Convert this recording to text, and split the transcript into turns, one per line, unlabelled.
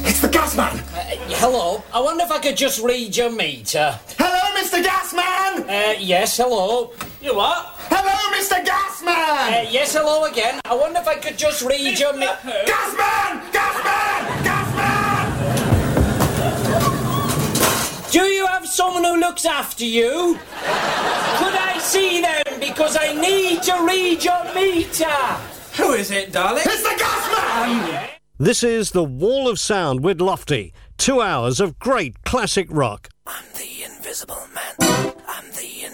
It's the gas man!
Hello, I wonder if I could just read your meter.
Hello, Mr. Gasman!
Yes, hello.
You what?
Hello, Mr. Gasman!
Yes, hello again. I wonder if I could just read your meter.
Gasman! Gasman! Gasman!
Do you have someone who looks after you? Could I see them because I need to read your meter?
Who is it, darling?
It's the Gasman!
This is The Wall of Sound with Lofty. 2 hours of great classic rock.
I'm the Invisible Man.